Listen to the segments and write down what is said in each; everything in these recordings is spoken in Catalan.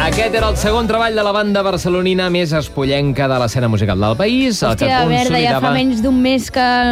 Aquest era el segon treball de la banda barcelonina més espollenca de l'escena musical del país. Hòstia, Verda, ja fa més d'un mes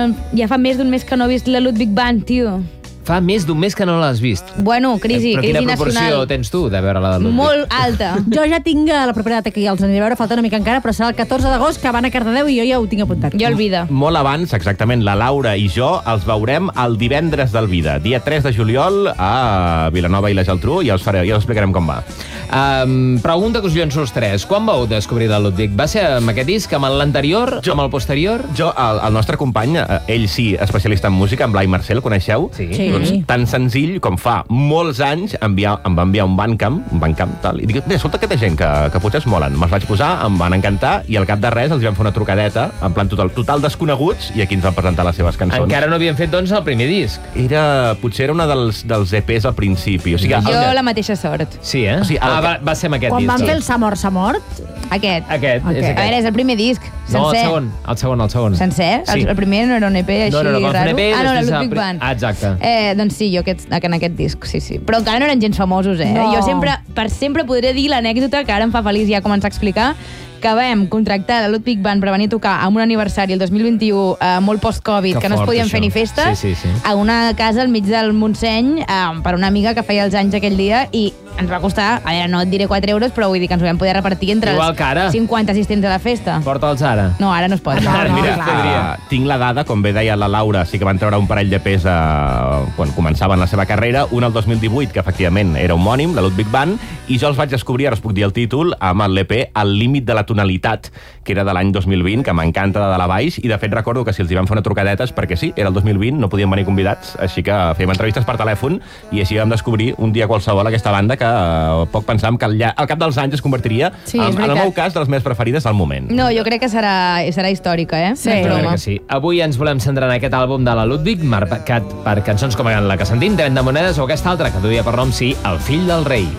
que no he vist la Ludwig Band, tio. Fa més d'un mes que no l'has vist. Bueno, crisi nacional. Però quina proporció tens tu de veure la de Ludwig? Molt alta. Jo ja tinc la propera data que ja els aniré a veure, falta una mica encara, però serà el 14 d'agost, que van a Cardedeu i jo ja ho tinc apuntat. Jo el Vida. Molt abans, exactament, la Laura i jo els veurem el divendres del Vida, dia 3 de juliol a Vilanova i la Geltrú, i ja us explicarem com va. Pregunta que us llenço els tres. Quan vau descobrir la Ludwig? Va ser amb aquest disc, amb l'anterior, amb el posterior? Jo, el nostre company, ell sí, especialista en música, en Blai Marcel, coneixeu? Sí. Doncs tan senzill com fa molts anys em va enviar un Bandcamp, tal, i dic, escolta aquesta gent que potser es molen. Me'ls vaig posar, em van encantar, i al cap de res els vam fer una trucadeta, en plan total desconeguts, i aquí ens van presentar les seves cançons. Encara no havien fet, doncs, el primer disc. Potser era una dels EPs al principi. O sigui, jo la mateixa sort. Sí, eh? O sigui, va ser amb aquest Quan disc. van fer el S'ha mort? Aquest. Aquest. Okay. És A veure, és el primer disc, No, sencer. el segon. Sencer? Sí. El primer no era un EP així No, raro? va fer un EP, no, la després Ludwig Band. Exacte. Doncs sí, jo en aquest disc, sí. Però encara no eren gens famosos, eh? No. Jo per sempre podré dir l'anècdota que ara em fa feliç ja començar a explicar, que vam contractar la Ludwig Band per venir a tocar amb un aniversari el 2021 molt post-Covid, que no es podien fer ni festes, Sí. a una casa al mig del Montseny per una amiga que feia els anys aquell dia, i ens va costar, a veure, no et diré 4 euros, però vull dir que ens ho vam poder repartir entre Igual que ara. els 50 assistents a la festa. Porta'ls ara. No, ara no es pot. Mira, tinc la dada, com bé deia la Laura, sí que van treure un parell de pes quan començaven la seva carrera, un el 2018, que efectivament era homònim, la Ludwig Band, i jo els vaig descobrir, ara us puc dir el títol, amb l'EP Al límit de la tonalitat, que era de l'any 2020, que m'encanta de dalt a baix, i de fet recordo que si els hi vam fer una trucadeta és perquè sí, era el 2020, no podien venir convidats, així que fèiem entrevistes per telèfon, i així vam descobrir un dia qualsevol aquesta banda que poc pensàvem que al cap dels anys es convertiria, en el meu cas, de les meves preferides al moment. No, jo crec que serà històrica, eh? Sí. Que sí. Avui ens volem centrar en aquest àlbum de la Ludwig, marcat per cançons com la que sentim, 30 monedes, o aquesta altra, que duia per nom, sí, El fill del rei.